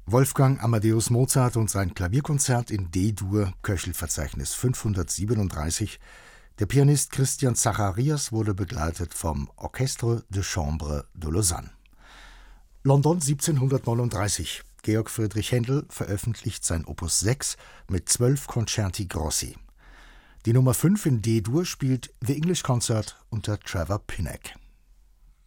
Wolfgang Amadeus Mozart und sein Klavierkonzert in D-Dur, Köchelverzeichnis 537. Der Pianist Christian Zacharias wurde begleitet vom Orchestre de Chambre de Lausanne. London 1739. Georg Friedrich Händel veröffentlicht sein Opus 6 mit 12 Concerti Grossi. Die Nummer 5 in D-Dur spielt The English Concert unter Trevor Pinnock.